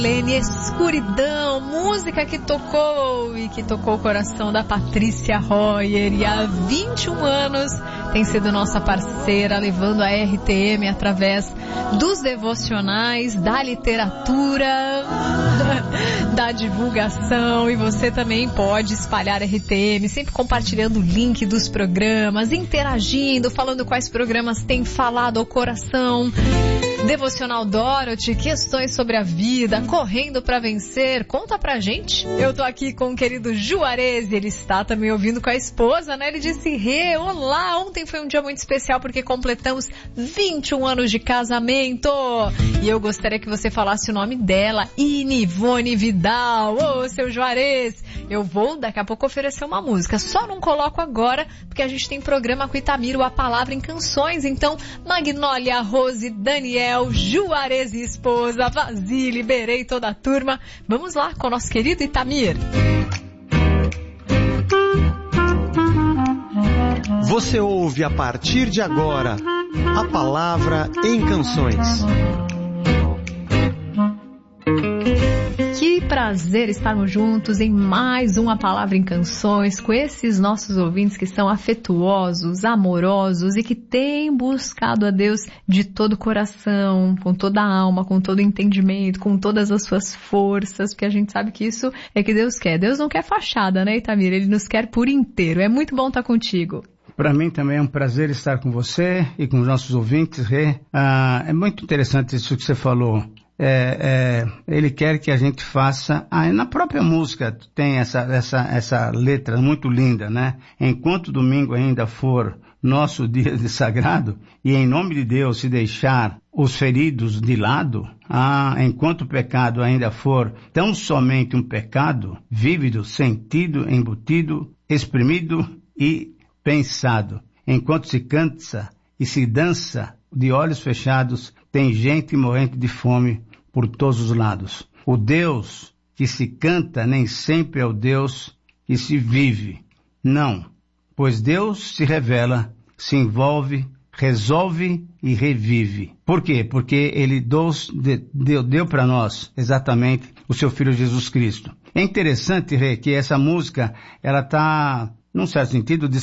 Lene, Escuridão, música que tocou o coração da Patrícia Royer, e há 21 anos tem sido nossa parceira, levando a RTM através dos devocionais, da literatura, da divulgação, e você também pode espalhar a RTM, sempre compartilhando o link dos programas, interagindo, falando quais programas têm falado ao coração. Devocional Dorothy, questões sobre a vida, correndo pra vencer, conta pra gente. Eu tô aqui com o querido Juarez, ele está também ouvindo com a esposa, né? Ele disse, Rê, olá, ontem foi um dia muito especial porque completamos 21 anos de casamento. E eu gostaria que você falasse o nome dela, Inivone Vidal. Ô, seu Juarez, eu vou daqui a pouco oferecer uma música, só não coloco agora, porque a gente tem programa com Itamiro, A Palavra em Canções, então Magnólia, Rose, Daniel, Juarez e esposa, Vasile, liberei toda a turma. Vamos lá com o nosso querido Itamir. Você ouve a partir de agora A Palavra em Canções. Que prazer estarmos juntos em mais uma Palavra em Canções com esses nossos ouvintes que são afetuosos, amorosos e que têm buscado a Deus de todo o coração, com toda a alma, com todo o entendimento, com todas as suas forças, porque a gente sabe que isso é que Deus quer. Deus não quer fachada, né, Itamir? Ele nos quer por inteiro. É muito bom estar contigo. Para mim também é um prazer estar com você e com os nossos ouvintes, Rê. É muito interessante isso que você falou. Ele quer que a gente faça, na própria música tem essa letra muito linda, né? Enquanto domingo ainda for nosso dia de sagrado, e em nome de Deus se deixar os feridos de lado, enquanto o pecado ainda for tão somente um pecado, vívido, sentido, embutido, exprimido e pensado. Enquanto se canta e se dança de olhos fechados, tem gente morrendo de fome por todos os lados. O Deus que se canta nem sempre é o Deus que se vive. Não, pois Deus se revela, se envolve, resolve e revive. Por quê? Porque Ele deu para nós exatamente o seu Filho Jesus Cristo. É interessante, Rê, que essa música, ela está, num certo sentido,